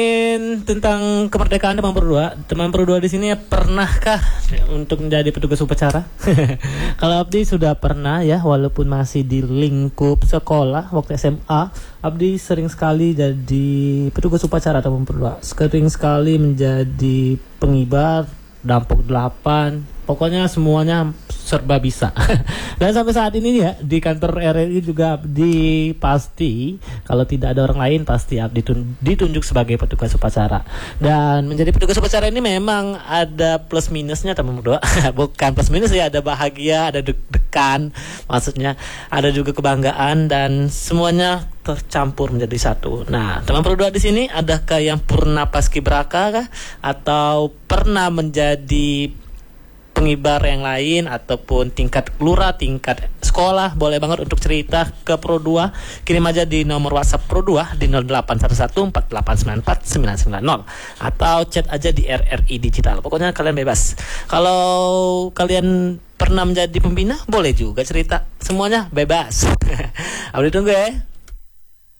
Tentang kemerdekaan teman berdua. Teman berdua di sini pernahkah untuk menjadi petugas upacara? Kalau Abdi sudah pernah ya, walaupun masih di lingkup sekolah waktu SMA, Abdi sering sekali jadi petugas upacara teman berdua. Sering sekali menjadi pengibar, dampok 8. Pokoknya semuanya serba bisa. Dan sampai saat ini ya di kantor RRI juga Abdi pasti, kalau tidak ada orang lain pasti Abdi ditunjuk sebagai petugas upacara. Dan menjadi petugas upacara ini memang ada plus minusnya teman berdua. Bukan plus minus ya, ada bahagia, ada deg-degan, maksudnya ada juga kebanggaan dan semuanya tercampur menjadi satu. Nah, teman berdua di sini adakah yang purna paskibraka kah, atau pernah menjadi pengibar yang lain ataupun tingkat lurah, tingkat sekolah? Boleh banget untuk cerita ke Pro 2. Kirim aja di nomor WhatsApp Pro 2 di 081148949990 atau chat aja di RRI Digital. Pokoknya kalian bebas. Kalau kalian pernah menjadi pembina, boleh juga cerita. Semuanya bebas. Abdi tunggu ya.